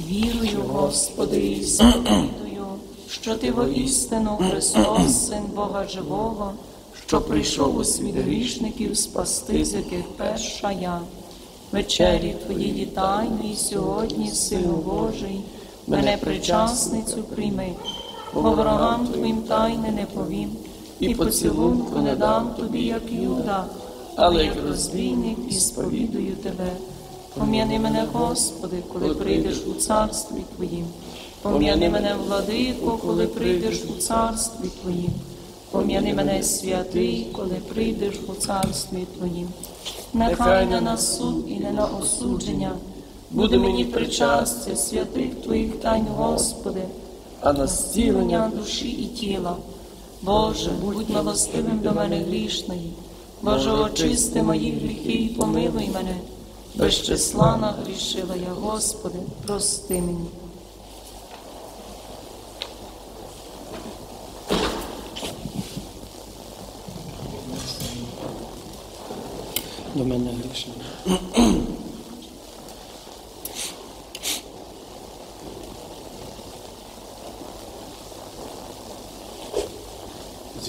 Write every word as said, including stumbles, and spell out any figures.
Вірую, Господи, і сповідую, що Ти воістину Христос, Син Бога Живого, що прийшов у світ грішників спасти, з яких перша я. Вечері Твоєї тайної сьогодні, Сину Божий, мене причасницю прийми, бо ворогам Твоїм тайни не повім, і поцілунку не дам Тобі, як Юда, але як розбійник і сповідую Тебе. Пом'яни мене, Господи, коли прийдеш у царстві Твоїм. Пом'яни мене, Владико, коли прийдеш у царстві Твоїм. Пом'яни мене, святий, коли прийдеш у царстві Твоїм. Нехай не на суд і не на осудження буде мені причастя святих Твоїх тайн, Господи, а на зцілення душі і тіла. Боже, будь милостивим до мене грішної. Боже, очисти мої гріхи і помилуй мене. Без числа нагрішила я, Господи, прости мені. До мене грішного.